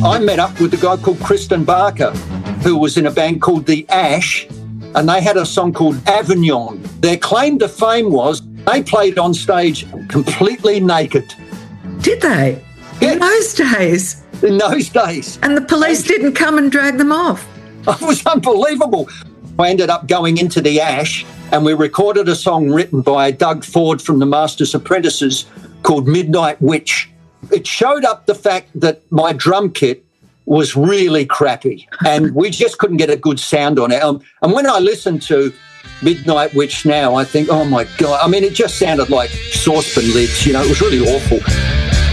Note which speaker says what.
Speaker 1: I met up with a guy called Kristen Barker, who was in a band called The Ash, and they had a song called Avignon. Their claim to fame was they played on stage completely naked.
Speaker 2: Did they?
Speaker 1: Yes.
Speaker 2: In those days?
Speaker 1: In those days.
Speaker 2: And the police didn't come and drag them off?
Speaker 1: It was unbelievable. I ended up going into The Ash, and we recorded a song written by Doug Ford from the Master's Apprentices called Midnight Witch. It showed up the fact that my drum kit was really crappy, and we just couldn't get a good sound on it. And when I listen to Midnight Witch now, I think, oh, my God. I mean, it just sounded like saucepan lids, you know. It was really awful.